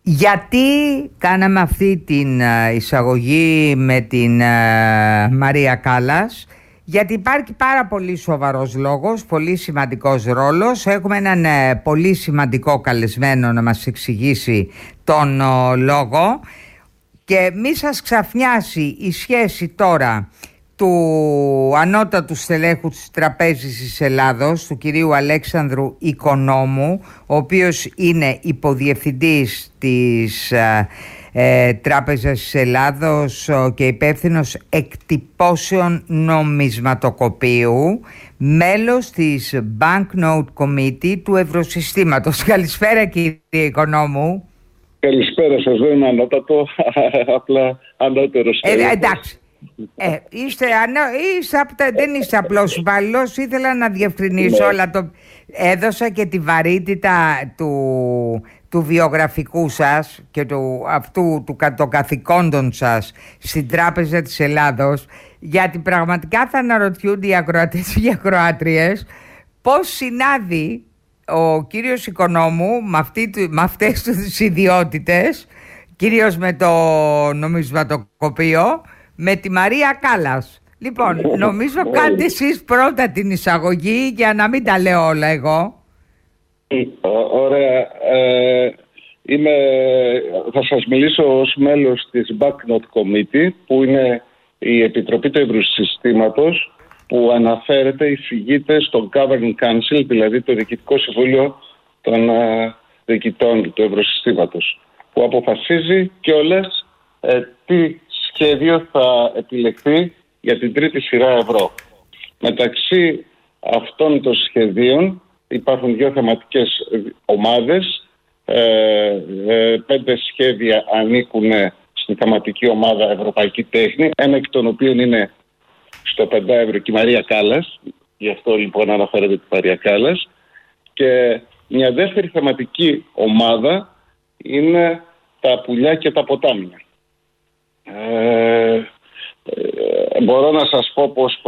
Γιατί κάναμε αυτή την εισαγωγή με την Μαρία Κάλλας? Γιατί υπάρχει πάρα πολύ σοβαρός λόγος, πολύ σημαντικός ρόλος. Έχουμε έναν πολύ σημαντικό καλεσμένο να μας εξηγήσει τον λόγο. Και μη σας ξαφνιάσει η σχέση τώρα του ανώτατου στελέχου της Τραπέζης της Ελλάδος, του κυρίου Αλέξανδρου Οικονόμου, ο οποίος είναι υποδιευθυντής της Τράπεζας της Ελλάδος και υπεύθυνος εκτυπώσεων νομισματοκοπείου, μέλος της Banknote Committee του Ευρωσυστήματος. Καλησπέρα κύριε Οικονόμου. Καλησπέρα σας, δεν είναι ανώτατο, απλά ανώτερος. Εντάξει. Δεν είστε απλός υπαλληλός, ήθελα να διευκρινίσω, αλλά έδωσα και τη βαρύτητα του βιογραφικού σας και των καθηκόντων σας στην Τράπεζα της Ελλάδος, γιατί πραγματικά θα αναρωτιούνται οι ακροατές και οι ακροάτριες πώς συνάδει ο κύριος Οικονόμου με αυτές τις ιδιότητες, κυρίως με το νομισματοκοπείο, με τη Μαρία Κάλλας. Λοιπόν, νομίζω κάντε εσείς πρώτα την εισαγωγή για να μην τα λέω όλα εγώ. Ωραία. Θα σας μιλήσω ως μέλος της Banknote Committee, που είναι η Επιτροπή του Ευρωσυστήματος, που αναφέρεται, εισηγείται στο Governing Council, δηλαδή το Διοικητικό Συμβούλιο των Διοικητών του Ευρωσυστήματος, που αποφασίζει κιόλας τι σχέδιο θα επιλεχθεί για την τρίτη σειρά ευρώ. Μεταξύ αυτών των σχεδίων υπάρχουν δύο θεματικές ομάδες. 5 σχέδια ανήκουν στη θεματική ομάδα Ευρωπαϊκή Τέχνη, ένα εκ των οποίων είναι στο 5 και η Μαρία Κάλλας, γι' αυτό λοιπόν αναφέρεται τη Μαρία Κάλλας, και μια δεύτερη θεματική ομάδα είναι τα πουλιά και τα ποτάμια. Μπορώ να σας πω πώς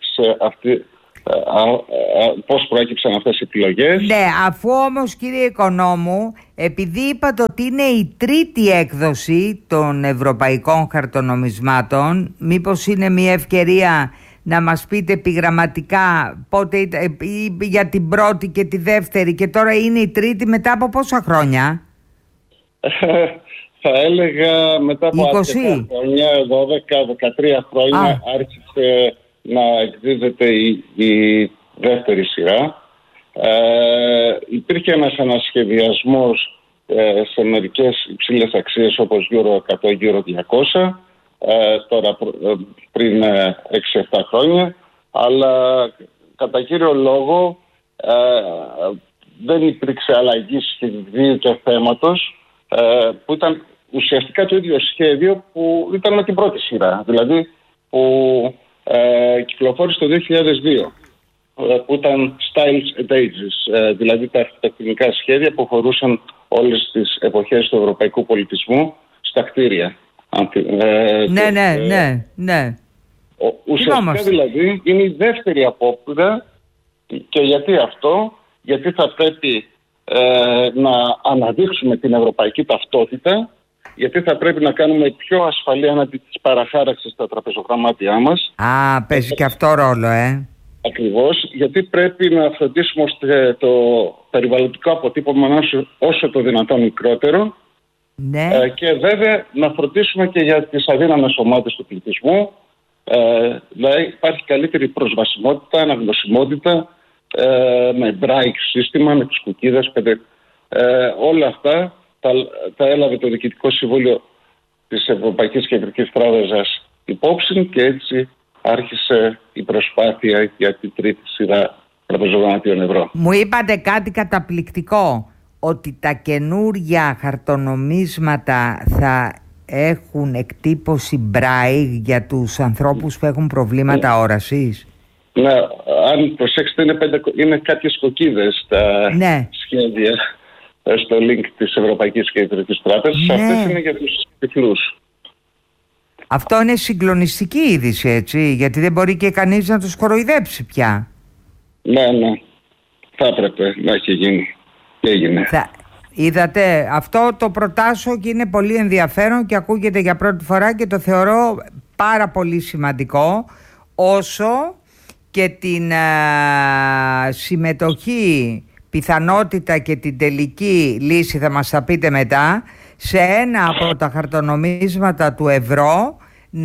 προέκυψαν αυτές οι επιλογές. Ναι, αφού όμως κύριε Οικονόμου, επειδή είπατε ότι είναι η τρίτη έκδοση των ευρωπαϊκών χαρτονομισμάτων, μήπως είναι μια ευκαιρία να μας πείτε επιγραμματικά πότε για την πρώτη και τη δεύτερη, και τώρα είναι η τρίτη μετά από πόσα χρόνια? Θα έλεγα μετά από 20 χρόνια, 12-13 χρόνια άρχισε να εκδίδεται η δεύτερη σειρά. Υπήρχε ένας ανασχεδιασμός σε μερικές υψηλές αξίες όπως Euro 100, Euro 200, τώρα πριν 6-7 χρόνια, αλλά κατά κύριο λόγο δεν υπήρξε αλλαγή σχεδίου και θέματος, που ήταν ουσιαστικά το ίδιο σχέδιο που ήταν με την πρώτη σειρά, δηλαδή που κυκλοφόρησε το 2002, που ήταν Styles and Ages, δηλαδή τα αρχιτεκτονικά σχέδια που αφορούσαν όλες τις εποχές του ευρωπαϊκού πολιτισμού στα κτίρια. Ναι. Ουσιαστικά δηλαδή είναι η δεύτερη απόπειρα. Και γιατί αυτό? Γιατί θα πρέπει να αναδείξουμε την ευρωπαϊκή ταυτότητα, γιατί θα πρέπει να κάνουμε πιο ασφαλή έναντι της παραχάραξης στα τραπεζογραμμάτια μας. Παίζει και αυτό ρόλο, Ακριβώς, γιατί πρέπει να φροντίσουμε ώστε το περιβαλλοντικό αποτύπωμα όσο το δυνατόν μικρότερο. Ναι. Και βέβαια να φροντίσουμε και για τις αδύναμες ομάδες του πληθυσμού. Δηλαδή υπάρχει καλύτερη προσβασιμότητα, αναγνωσιμότητα, με Braille σύστημα, με τις κουκίδες, όλα αυτά τα έλαβε το Διοικητικό Συμβούλιο της Ευρωπαϊκής Κεντρικής Τράπεζας υπόψη, και έτσι άρχισε η προσπάθεια για την τρίτη σειρά τραπεζογραμματίων ευρώ. Μου είπατε κάτι καταπληκτικό, ότι τα καινούργια χαρτονομίσματα θα έχουν εκτύπωση Braille για τους ανθρώπους που έχουν προβλήματα όρασης. Ναι, αν προσέξετε είναι κάποιες κοκκίδες τα σχέδια στο link της Ευρωπαϊκής Κεντρικής Τράπεζας. Αυτές είναι για τους τυφλούς. Αυτό είναι συγκλονιστική είδηση, έτσι, γιατί δεν μπορεί και κανείς να τους κοροϊδέψει πια. Ναι, θα έπρεπε να έχει γίνει. Έγινε. Είδατε, αυτό το προτάσω και είναι πολύ ενδιαφέρον και ακούγεται για πρώτη φορά και το θεωρώ πάρα πολύ σημαντικό, όσο και την συμμετοχή, πιθανότητα και την τελική λύση, θα μας τα πείτε μετά, σε ένα από τα χαρτονομίσματα του ευρώ,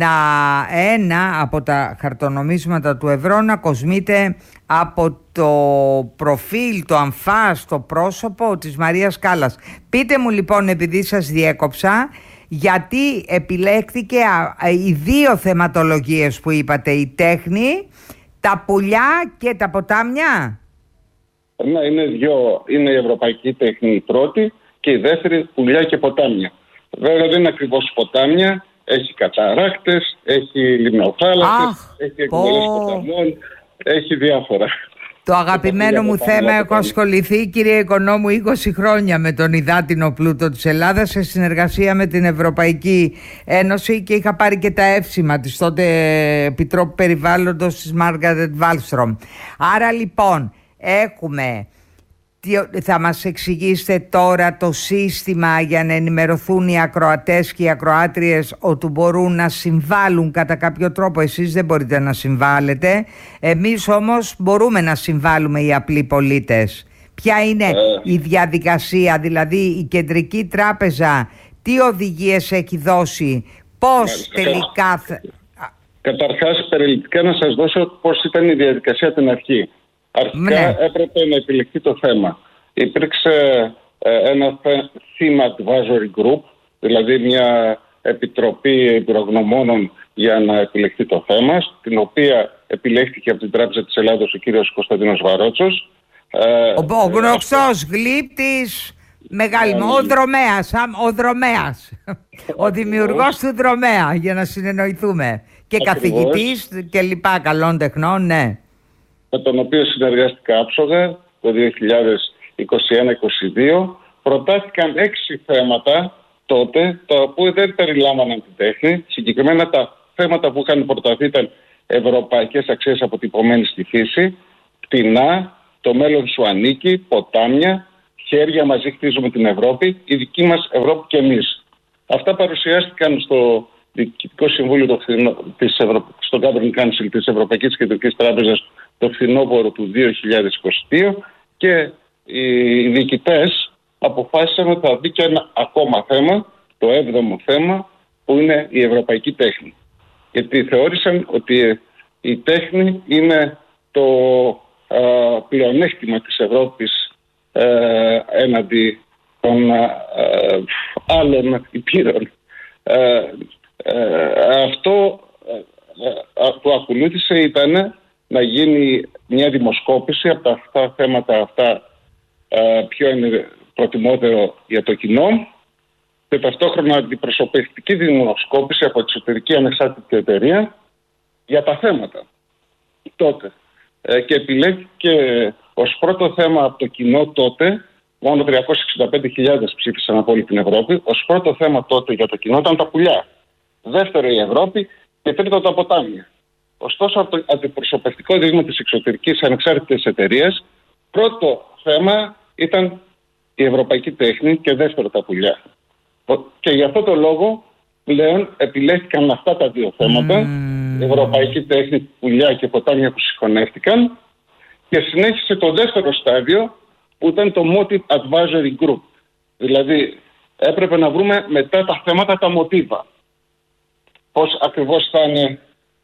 να κοσμείται από το προφίλ, το αμφάς, το πρόσωπο της Μαρίας Κάλλας. Πείτε μου λοιπόν, επειδή σας διέκοψα, γιατί επιλέχθηκε οι δύο θεματολογίες που είπατε, η τέχνη, τα πουλιά και τα ποτάμια? Ναι, είναι δύο. Είναι η ευρωπαϊκή τέχνη η πρώτη και η δεύτερη πουλιά και ποτάμια. Βέβαια δεν είναι ακριβώς ποτάμια, έχει καταράκτες, έχει λιμνοθάλασσες, έχει εκβολές ποταμών, έχει διάφορα. Το αγαπημένο μου θέμα, έχω ασχοληθεί, κύριε Οικονόμου, 20 χρόνια με τον υδάτινο πλούτο της Ελλάδας σε συνεργασία με την Ευρωπαϊκή Ένωση και είχα πάρει και τα εύσημα της τότε Επιτρόπου Περιβάλλοντος της Μάργαρετ Βάλστρομ. Άρα λοιπόν έχουμε... Θα μας εξηγήσετε τώρα το σύστημα για να ενημερωθούν οι ακροατές και οι ακροάτριες ότι μπορούν να συμβάλλουν κατά κάποιο τρόπο? Εσείς δεν μπορείτε να συμβάλλετε, εμείς όμως μπορούμε να συμβάλλουμε, οι απλοί πολίτες. Ποια είναι η διαδικασία, δηλαδή η Κεντρική Τράπεζα τι οδηγίες έχει δώσει, πώς τελικά... Καταρχάς, περιληπτικά να σας δώσω πώς ήταν η διαδικασία από την αρχή. Αρχικά έπρεπε να επιλεχθεί το θέμα. Υπήρξε ένα theme advisory group, δηλαδή μια επιτροπή εμπειρογνωμόνων για να επιλεχθεί το θέμα, την οποία επιλέχθηκε από την Τράπεζα της Ελλάδος ο κύριος Κωνσταντίνος Βαρότσος. Ο γνωστός γλύπτης, ο Δρομέας, ο δημιουργός του Δρομέα, για να συνεννοηθούμε, και καθηγητής και λοιπά καλών τεχνών, ναι. Με τον οποίο συνεργάστηκα άψογα το 2021-2022. Προτάθηκαν 6 θέματα τότε, τα οποία δεν περιλάμβαναν την τέχνη. Συγκεκριμένα τα θέματα που είχαν προταθεί ήταν ευρωπαϊκές αξίες αποτυπωμένες στη φύση, πτηνά, το μέλλον σου ανήκει, ποτάμια, χέρια μαζί χτίζουμε την Ευρώπη, η δική μας Ευρώπη και εμείς. Αυτά παρουσιάστηκαν στο Διοικητικό Συμβούλιο στο Governing Council της Ευρωπαϊκής Κεντρικής Τράπεζας το φθινόπωρο του 2022 και οι διοικητές αποφάσισαν ότι θα μπει και ένα ακόμα θέμα, το 7ο θέμα, που είναι η ευρωπαϊκή τέχνη. Γιατί θεώρησαν ότι η τέχνη είναι το πλεονέκτημα της Ευρώπης έναντι των άλλων υπήρων. Αυτό που ακολούθησε ήταν να γίνει μια δημοσκόπηση από τα θέματα αυτά, ποιο είναι προτιμότερο για το κοινό, και ταυτόχρονα αντιπροσωπευτική δημοσκόπηση από εξωτερική ανεξάρτητη εταιρεία για τα θέματα τότε. Και επιλέγηκε ως πρώτο θέμα από το κοινό τότε, μόνο 365.000 ψήφισαν από όλη την Ευρώπη, ως πρώτο θέμα τότε για το κοινό ήταν τα πουλιά. Δεύτερο η Ευρώπη και τρίτο τα ποτάμια. Ωστόσο, από το αντιπροσωπευτικό δείγμα της εξωτερικής ανεξάρτητης εταιρείας, πρώτο θέμα ήταν η ευρωπαϊκή τέχνη και δεύτερο τα πουλιά. Και για αυτό το λόγο πλέον επιλέχθηκαν αυτά τα δύο θέματα, η ευρωπαϊκή τέχνη, πουλιά και ποτάμια που συγχωνεύτηκαν, και συνέχισε το δεύτερο στάδιο που ήταν το Motive Advisory Group. Δηλαδή έπρεπε να βρούμε μετά τα θέματα τα μοτίβα. Πώς ακριβώς θα είναι,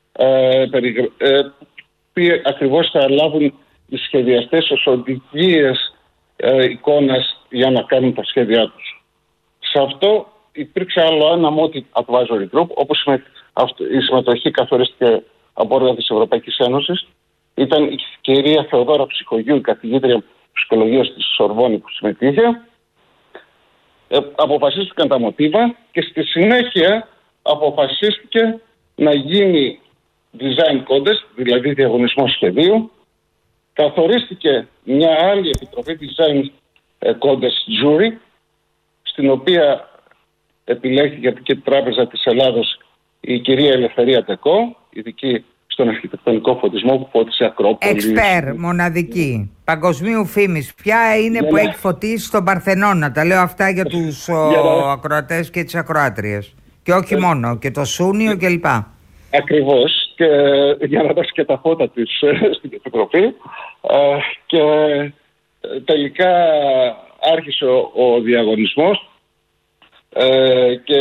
τι ακριβώς θα λάβουν οι σχεδιαστές ως οδηγίες εικόνας για να κάνουν τα σχέδιά τους. Σε αυτό υπήρξε άλλο ένα Motive Advisory Group, όπως η συμμετοχή καθορίστηκε από όργανα της Ευρωπαϊκής Ένωσης. Ήταν η κυρία Θεοδόρα Ψυχογιού, η καθηγήτρια ψυχολογίας της Σορβόνη που συμμετείχε. Αποφασίστηκαν τα μοτίβα και στη συνέχεια αποφασίστηκε να γίνει design contest, δηλαδή διαγωνισμός σχεδίου. Καθορίστηκε μια άλλη επιτροπή design contest jury, στην οποία επιλέχθηκε και την Τράπεζα της Ελλάδος η κυρία Ελευθερία Τεκό, ειδική στον αρχιτεκτονικό φωτισμό που φώτισε Ακρόπολη. Εξπέρ, μοναδική. Παγκοσμίου φήμης. Ποια είναι που έχει φωτίσει τον Παρθενώνα? Τα λέω αυτά για τους ακροατές και τις ακροάτριες. Και όχι μόνο, και το Σούνιο κλπ. Ακριβώς. Και για να δώσει και τα φώτα της στην Επιτροπή. Και τελικά άρχισε ο διαγωνισμός και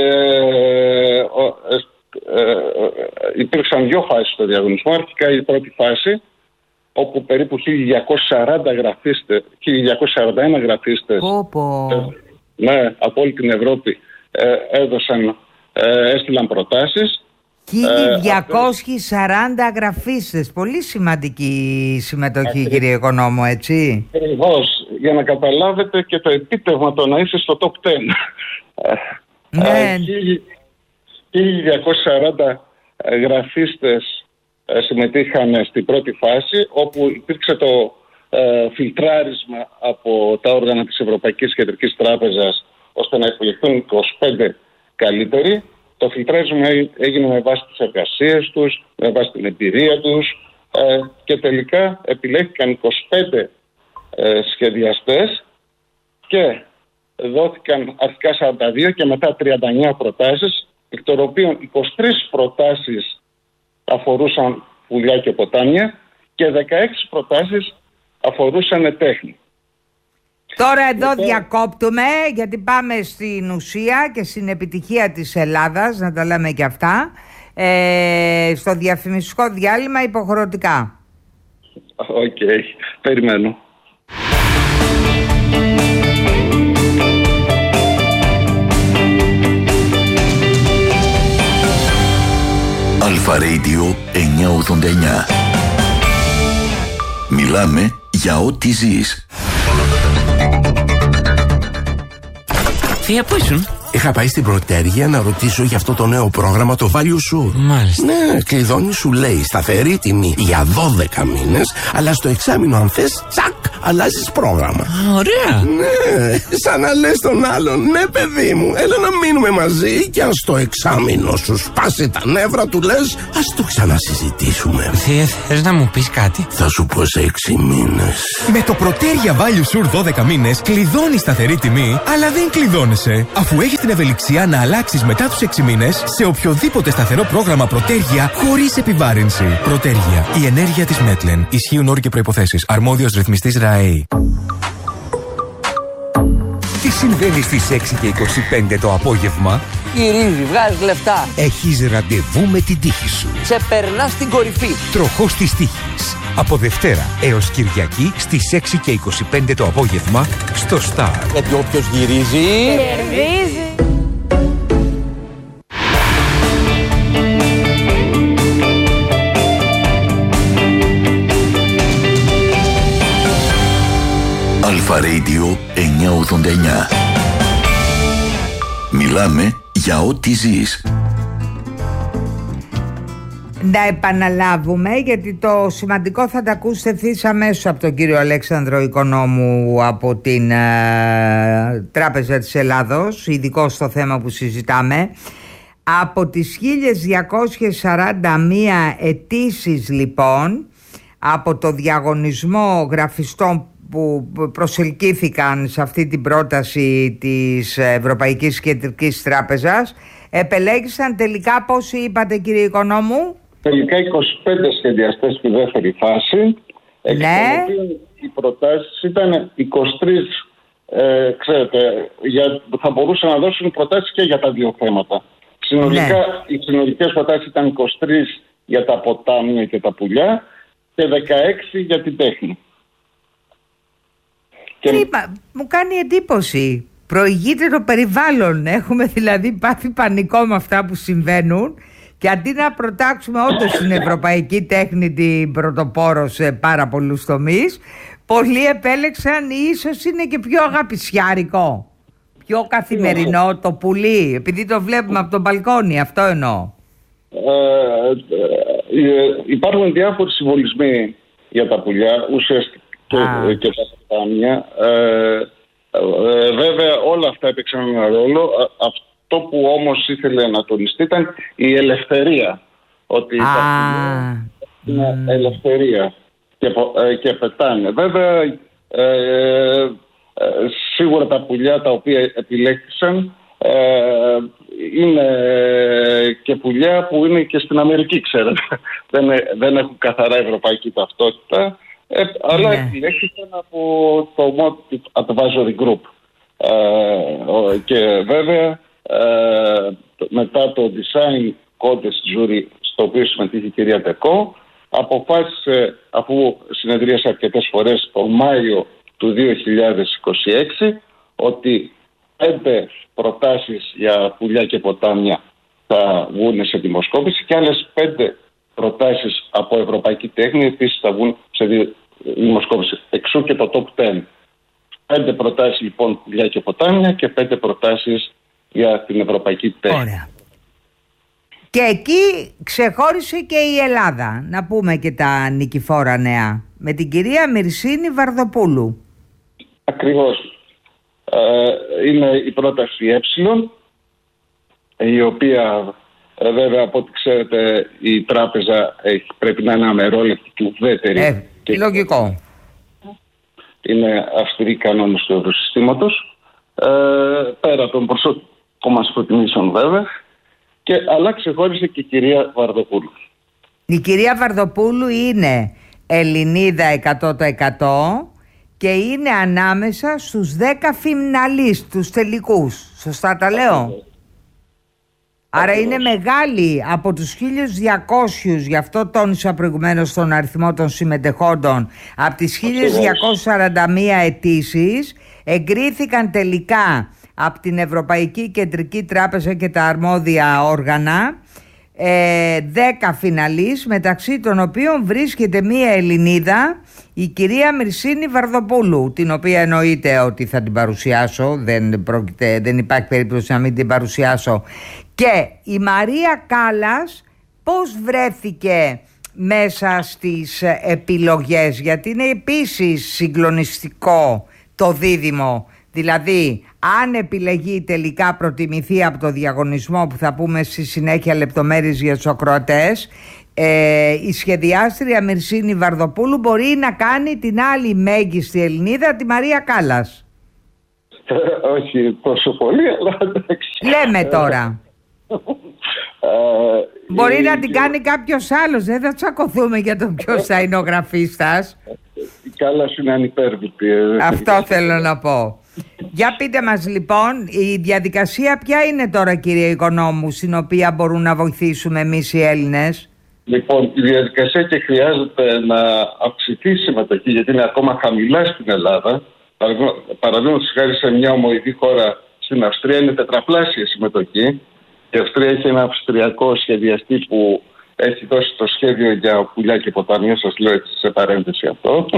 υπήρξαν 2 φάσεις στο διαγωνισμό. Αρχικά η πρώτη φάση, όπου περίπου 1241 γραφίστες ναι, από όλη την Ευρώπη έστειλαν προτάσεις. 1240 γραφίστες. Πολύ σημαντική συμμετοχή, κύριε Οικονόμου, έτσι. Ακριβώς, για να καταλάβετε και το επίτευγμα το να είσαι στο top 10. Ναι. 1240 γραφίστες συμμετείχαν στην πρώτη φάση, όπου υπήρξε το φιλτράρισμα από τα όργανα της Ευρωπαϊκής Κεντρικής Τράπεζας ώστε να επιλεχθούν 25 καλύτεροι. Το φιλτράρισμα έγινε με βάση τις εργασίες τους, με βάση την εμπειρία τους και τελικά επιλέχθηκαν 25 σχεδιαστές και δόθηκαν αρχικά 42 και μετά 39 προτάσεις, εκ των οποίων 23 προτάσεις αφορούσαν πουλιά και ποτάμια και 16 προτάσεις αφορούσαν τέχνη. Τώρα εδώ διακόπτουμε, γιατί πάμε στην ουσία και στην επιτυχία της Ελλάδας, να τα λέμε και αυτά, στο διαφημιστικό διάλειμμα υποχρεωτικά. Οκ, περιμένω. Αλφα Radio 989. Μιλάμε για ό,τι ζεις. Θεία, πού ήσουν? Είχα πάει στην Πρωτέργεια να ρωτήσω για αυτό το νέο πρόγραμμα, το Value Sure. Μάλιστα. Ναι, κλειδώνει, σου λέει σταθερή τιμή για 12 μήνες, αλλά στο εξάμηνο, αν θες, τσακ, αλλάζεις πρόγραμμα. Ωραία. Ναι, σαν να λες τον άλλον, ναι, παιδί μου, έλα να μείνουμε μαζί και αν στο εξάμηνο σου σπάσει τα νεύρα, του λες, ας το ξανασυζητήσουμε. Θεία, θες να μου πεις κάτι? Θα σου πω σε 6 μήνες. Με το Πρωτέργεια Value Sure 12 μήνες κλειδώνεις σταθερή τιμή, αλλά δεν κλειδώνεσαι, αφού έχεις την ευελιξία να αλλάξεις μετά τους 6 μήνες σε οποιοδήποτε σταθερό πρόγραμμα Πρωτέργεια χωρίς επιβάρυνση. Πρωτέργεια. Η ενέργεια της Μέτλεν. Ισχύουν όροι και προϋποθέσεις. Αρμόδιος ρυθμιστής ΡΑΕΗ. Τι συμβαίνει στις 6 και 25 το απόγευμα? Γυρίζει, βγάζει λεφτά. Έχεις ραντεβού με την τύχη σου. Σε περνά στην κορυφή. Τροχός της τύχης. Από Δευτέρα έως Κυριακή στις 6 και 25 το απόγευμα στο Star. Γιατί όποιος γυρίζει... κερδίζει. Αλφα Radio 989. Μιλάμε για ό,τι ζεις. Να επαναλάβουμε, γιατί το σημαντικό θα τα ακούσετε ευθύς αμέσως από τον κύριο Αλέξανδρο Οικονόμου από την Τράπεζα της Ελλάδος, ειδικό στο θέμα που συζητάμε. Από τις 1241 αιτήσεις λοιπόν, από το διαγωνισμό γραφιστών που προσελκύθηκαν σε αυτή την πρόταση της Ευρωπαϊκής Κεντρικής Τράπεζας, επελέγησαν τελικά πόσοι είπατε, κύριε Οικονόμου? Τελικά 25 σχεδιαστές στη δεύτερη φάση. Ναι. Οι προτάσεις ήταν 23, ξέρετε, θα μπορούσαν να δώσουν προτάσεις και για τα δύο θέματα. Συνολικά, ναι. Οι συνολικές προτάσεις ήταν 23 για τα ποτάμια και τα πουλιά και 16 για την τέχνη. Μου κάνει εντύπωση. Προηγείται το περιβάλλον. Έχουμε δηλαδή πάθει πανικό με αυτά που συμβαίνουν και αντί να προτάξουμε όντως την ευρωπαϊκή τέχνη την πρωτοπόρο σε πάρα πολλούς τομείς, πολλοί επέλεξαν ίσως είναι και πιο αγαπησιάρικο, πιο καθημερινό το πουλί, επειδή το βλέπουμε από τον μπαλκόνι, αυτό εννοώ. Υπάρχουν διάφοροι συμβολισμοί για τα πουλιά, ουσιαστικά και τα ποτάμια. Βέβαια όλα αυτά έπαιξαν ένα ρόλο. Αυτό που όμως ήθελε να τονιστεί ήταν η ελευθερία. Ότι είναι ελευθερία και πετάνε. Βέβαια, σίγουρα τα πουλιά τα οποία επιλέχθησαν είναι και πουλιά που είναι και στην Αμερική, ξέρετε. Δεν έχουν καθαρά ευρωπαϊκή ταυτότητα, αλλά επιλέχθηκαν από το Advisory Group. Και βέβαια μετά το Design Contest Jury, στο οποίο συμμετείχε η κυρία Τεκό, αποφάσισε, αφού συνεδρίασε αρκετές φορές τον Μάιο του 2026, ότι 5 προτάσεις για πουλιά και ποτάμια θα βγουν σε δημοσκόπηση και άλλες 5 προτάσεις από ευρωπαϊκή τέχνη επίσης θα βγουν σε δημοσκόπηση. Εξού και το top 10. 5 προτάσεις λοιπόν πουλιά και ποτάμια και 5 προτάσεις για την ευρωπαϊκή τέχνη. Ωραία. Και εκεί ξεχώρισε και η Ελλάδα, να πούμε και τα νικηφόρα νέα, με την κυρία Μυρσίνη Βαρδοπούλου. Ακριβώς. Είναι η πρόταση η οποία βέβαια από ό,τι ξέρετε η τράπεζα πρέπει να είναι αμερόληπτη και ουδέτερη. Λογικό. Είναι αυστηροί κανόνες του ευρωσυστήματος, πέρα των προσωπικών μας προτιμήσεων βέβαια, αλλά ξεχώρισε και η κυρία Βαρδοπούλου. Η κυρία Βαρδοπούλου είναι Ελληνίδα 100% και είναι ανάμεσα στους 10 φιναλίστ, τους τελικούς. Σωστά τα λέω? Άρα είναι μεγάλη, από τους 1.200, γι' αυτό τόνισα προηγουμένως τον αριθμό των συμμετεχόντων, από τις 1.241 αιτήσεις εγκρίθηκαν τελικά από την Ευρωπαϊκή Κεντρική Τράπεζα και τα αρμόδια όργανα 10 φιναλίστ, μεταξύ των οποίων βρίσκεται μία Ελληνίδα, η κυρία Μυρσίνη Βαρδοπούλου, την οποία εννοείται ότι θα την παρουσιάσω, δεν υπάρχει περίπτωση να μην την παρουσιάσω. Και η Μαρία Κάλλας πώς βρέθηκε μέσα στις επιλογές, γιατί είναι επίσης συγκλονιστικό το δίδυμο. Δηλαδή, αν επιλεγεί τελικά προτιμηθεί από το διαγωνισμό που θα πούμε στη συνέχεια λεπτομέρειες για τους ακροατές, η σχεδιάστρια Μυρσίνη Βαρδοπούλου μπορεί να κάνει την άλλη μέγιστη Ελληνίδα, τη Μαρία Κάλλας. Όχι τόσο πολύ, αλλά εντάξει. Λέμε τώρα. Μπορεί να την κάνει κάποιος άλλος, δεν θα τσακωθούμε για το ποιος θα είναι ο γραφίστας. Η Κάλλας είναι ανυπέρβητη. Αυτό θέλω να πω. Για πείτε μας λοιπόν, η διαδικασία ποια είναι τώρα, κύριε Οικονόμου, στην οποία μπορούν να βοηθήσουμε εμείς οι Έλληνες? Λοιπόν, η διαδικασία και χρειάζεται να αυξηθεί η συμμετοχή, γιατί είναι ακόμα χαμηλά στην Ελλάδα. Παραδείγματος χάρη σε μια ομοειδή χώρα, στην Αυστρία, είναι τετραπλάσια η συμμετοχή. Η Αυστρία έχει ένα αυστριακό σχεδιαστή που έχει δώσει το σχέδιο για πουλιά και ποτάμια, σας λέω έτσι σε παρένθεση αυτό.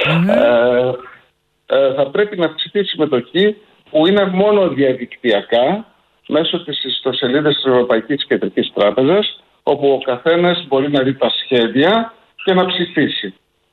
Θα πρέπει να αυξηθεί η συμμετοχή, που είναι μόνο διαδικτυακά, μέσω της ιστοσελίδας της Ευρωπαϊκής Κεντρικής Τράπεζας, όπου ο καθένας μπορεί να δει τα σχέδια και να ψηφίσει.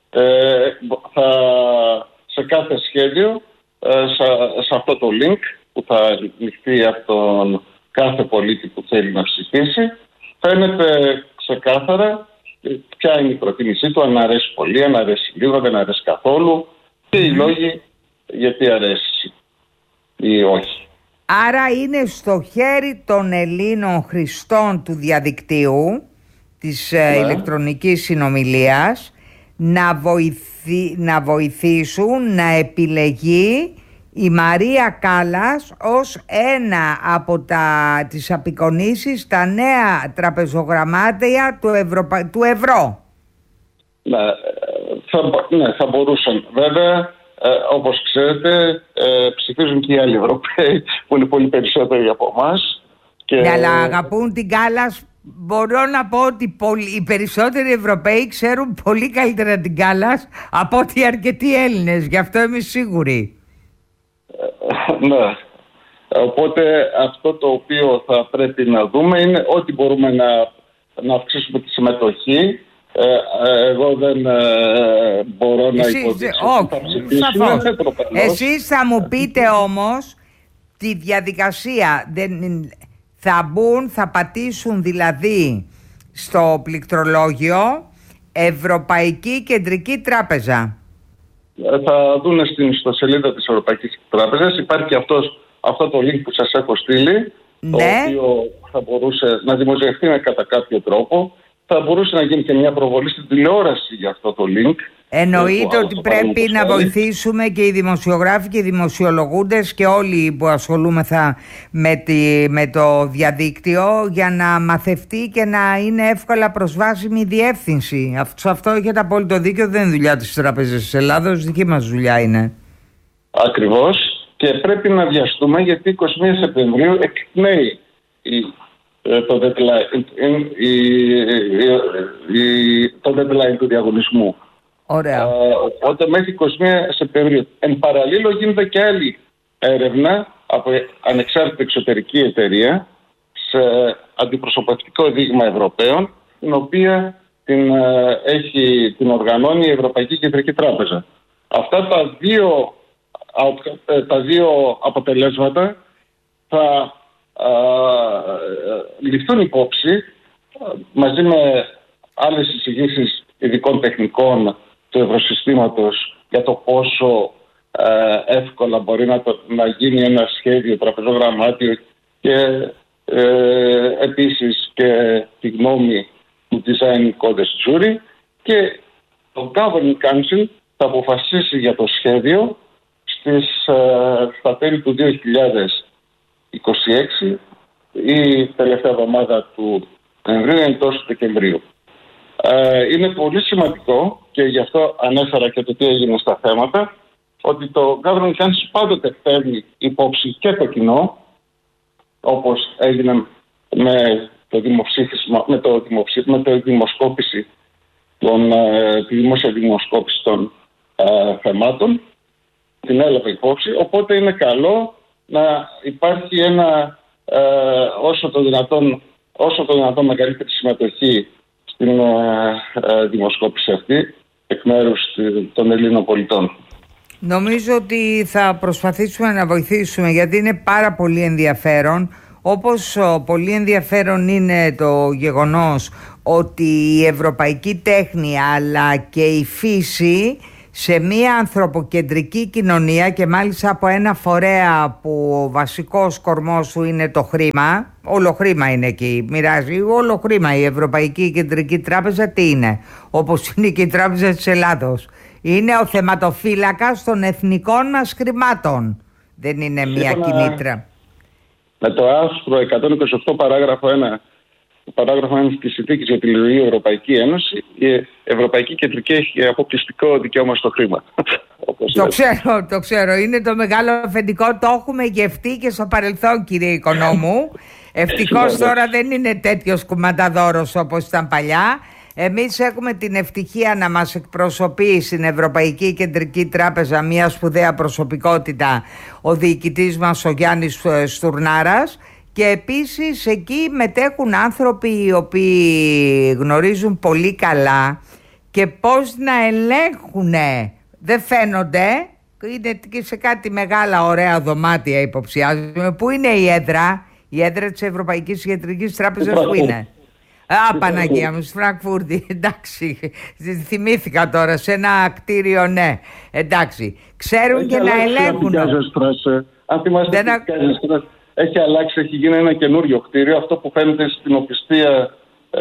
Σε κάθε σχέδιο, σε αυτό το link που θα ληφθεί από τον κάθε πολίτη που θέλει να ψηφίσει, φαίνεται ξεκάθαρα ποια είναι η προτίμησή του, αν αρέσει πολύ, αν αρέσει λίγο, δεν αρέσει καθόλου και οι λόγοι γιατί αρέσει ή όχι. Άρα είναι στο χέρι των Ελλήνων χρηστών του διαδικτύου, της ηλεκτρονικής συνομιλίας, να βοηθήσουν να επιλεγεί η Μαρία Κάλλας ως ένα από τις απεικονίσεις τα νέα τραπεζογραμμάτια του ευρώ. Ναι, θα μπορούσαν. Βέβαια, όπως ξέρετε, ψηφίζουν και οι άλλοι Ευρωπαίοι που είναι πολύ περισσότεροι από εμάς. Ναι, αλλά αγαπούν την Κάλλας. Μπορώ να πω ότι οι περισσότεροι Ευρωπαίοι ξέρουν πολύ καλύτερα την Κάλλας από ότι αρκετοί Έλληνες. Γι' αυτό είμαι σίγουρη. Ναι. Οπότε αυτό το οποίο θα πρέπει να δούμε είναι ότι μπορούμε να αυξήσουμε τη συμμετοχή. Εγώ δεν μπορώ να υποδείξω ότι θα ψηφίσουμε. Εσείς θα μου πείτε όμως τη διαδικασία. Θα πατήσουν δηλαδή στο πληκτρολόγιο, Ευρωπαϊκή Κεντρική Τράπεζα. Θα δουν στην ιστοσελίδα της Ευρωπαϊκής Τράπεζας. Υπάρχει και αυτό το link που σας έχω στείλει, το οποίο θα μπορούσε να δημοσιευτεί κατά κάποιο τρόπο. Θα μπορούσε να γίνει και μια προβολή στην τηλεόραση για αυτό το link. Εννοείται ότι πρέπει να βοηθήσουμε και οι δημοσιογράφοι και οι δημοσιολογούντες και όλοι που ασχολούμεθα με το διαδίκτυο για να μαθευτεί και να είναι εύκολα προσβάσιμη η διεύθυνση. Αυτό έχετε απόλυτο δίκιο, δεν είναι δουλειά της Τράπεζας της Ελλάδος, δική μας δουλειά είναι. Ακριβώς, και πρέπει να βιαστούμε γιατί 21 Σεπτεμβρίου εκπνέει το deadline του διαγωνισμού. Ωραία. Οπότε μέχρι 21 Σεπτεμβρίου. Εν παραλλήλω γίνεται και άλλη έρευνα από ανεξάρτητη εξωτερική εταιρεία σε αντιπροσωπευτικό δείγμα Ευρωπαίων, την οποία την οργανώνει η Ευρωπαϊκή Κεντρική Τράπεζα. Αυτά τα δύο αποτελέσματα θα ληφθούν υπόψη μαζί με άλλες εισηγήσεις ειδικών τεχνικών του ευρωσυστήματος για το πόσο εύκολα μπορεί να γίνει ένα σχέδιο τραπεζογραμμάτιο και επίσης και τη γνώμη του Design Codes Jury, και το Governing Council θα αποφασίσει για το σχέδιο στα τέλη του 2026 ή τελευταία εβδομάδα του Νοεμβρίου εντός του Δεκεμβρίου. Είναι πολύ σημαντικό, και γι' αυτό ανέφερα και το τι έγινε στα θέματα, ότι το Governing Council πάντοτε παίρνει υπόψη και το κοινό, όπως έγινε με τη δημόσια δημοσκόπηση των θεμάτων, την έλαβε υπόψη, οπότε είναι καλό να υπάρχει όσο το δυνατόν μεγαλύτερη συμμετοχή στην δημοσκόπηση αυτή εκ μέρους των Ελλήνων πολιτών. Νομίζω ότι θα προσπαθήσουμε να βοηθήσουμε, γιατί είναι πάρα πολύ ενδιαφέρον. Όπως πολύ ενδιαφέρον είναι το γεγονός ότι η ευρωπαϊκή τέχνη αλλά και η φύση σε μια ανθρωποκεντρική κοινωνία, και μάλιστα από ένα φορέα που ο βασικός κορμός του είναι το χρήμα, όλο χρήμα είναι εκεί, μοιράζει όλο χρήμα. Η Ευρωπαϊκή Κεντρική Τράπεζα τι είναι? Όπως είναι και η Τράπεζα της Ελλάδος. Είναι ο θεματοφύλακας των εθνικών μας χρημάτων. Δεν είναι μια κινήτρα. Με το άρθρο 128 παράγραφο 1 της Συνθήκης για τη Λειτουργία Ευρωπαϊκή Ένωση, η Ευρωπαϊκή Κεντρική έχει αποκλειστικό δικαίωμα στο χρήμα. Το ξέρω. Είναι το μεγάλο αφεντικό, το έχουμε γευτεί και στο παρελθόν, κύριε Οικονόμου. Ευτυχώς τώρα δεν είναι τέτοιος κουμανταδόρος όπως ήταν παλιά. Εμείς έχουμε την ευτυχία να μας εκπροσωπεί στην Ευρωπαϊκή Κεντρική Τράπεζα μια σπουδαία προσωπικότητα, ο διοικητής μας ο Γιάννης Στουρνάρας, και επίσης εκεί μετέχουν άνθρωποι οι οποίοι γνωρίζουν πολύ καλά και πώς να ελέγχουνε. Δεν φαίνονται, είναι και σε κάτι μεγάλα ωραία δωμάτια υποψιάζομαι. Πού είναι η έδρα της Ευρωπαϊκής Κεντρικής Τράπεζας, που είναι? Παναγία μου, στη Φραγκφούρτη. Εντάξει, θυμήθηκα τώρα, σε ένα κτίριο, ναι. Εντάξει, ξέρουν και να ελέγχουν. Αν θυμάστε, έχει αλλάξει, έχει γίνει ένα καινούριο κτίριο. Αυτό που φαίνεται στην οπισθία,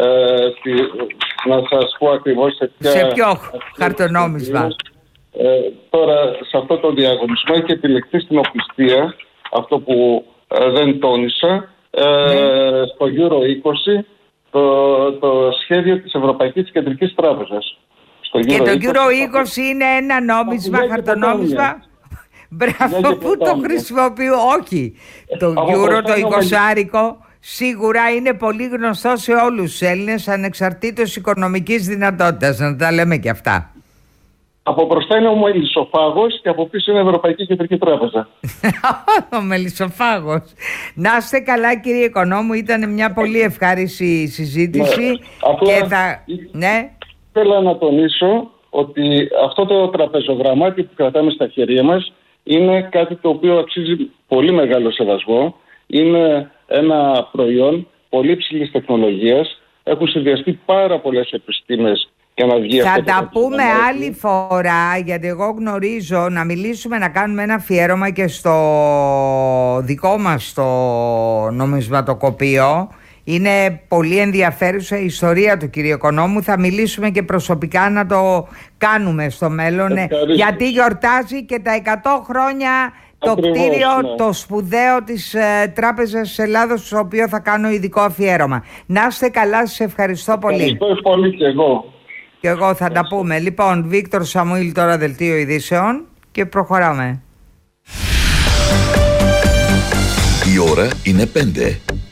να σας πω ακριβώς σε ποιο χαρτονόμισμα. Τώρα, σε αυτό το διαγωνισμό έχει επιλεχθεί στην οπισθία, αυτό που δεν τόνισα, στο Euro 20, το σχέδιο της Ευρωπαϊκής Κεντρικής Τράπεζας. Και το Euro 20 είναι ένα νόμισμα, χαρτονόμισμα. Μπράβο, πού το χρησιμοποιώ? Όχι. Το Euro, το 20άρικο, σίγουρα είναι πολύ γνωστό σε όλους τους Έλληνες, ανεξαρτήτως οικονομικής δυνατότητας, να τα λέμε και αυτά. Από μπροστά είναι ο Μελισσοφάγος και από πίσω είναι η Ευρωπαϊκή Κεντρική Τράπεζα. Ο Μελισσοφάγος. Να είστε καλά, κύριε Οικονόμου, ήταν μια πολύ ευχάριστη συζήτηση. Ναι. Θέλω να τονίσω ότι αυτό το τραπεζογραμμάτι που κρατάμε στα χέρια μας είναι κάτι το οποίο αξίζει πολύ μεγάλο σεβασμό. Είναι ένα προϊόν πολύ υψηλής τεχνολογίας. Έχουν συνδυαστεί πάρα πολλές επιστήμες για να βγει θα αυτό. τα πούμε άλλη φορά, γιατί εγώ γνωρίζω να μιλήσουμε, να κάνουμε ένα αφιέρωμα και στο δικό μας το νομισματοκοπείο. Είναι πολύ ενδιαφέρουσα η ιστορία του κύριου Οικονόμου. Θα μιλήσουμε και προσωπικά να το κάνουμε στο μέλλον. Γιατί γιορτάζει και τα 100 χρόνια το κτίριο, το σπουδαίο της Τράπεζας της Ελλάδος, στο οποίο θα κάνω ειδικό αφιέρωμα. Να είστε καλά, σας ευχαριστώ πολύ. Ευχαριστώ πολύ και εγώ. Και εγώ θα τα πούμε. Λοιπόν, Βίκτορ Σαμουήλ, τώρα δελτίο ειδήσεων και προχωράμε. Η ώρα είναι 5.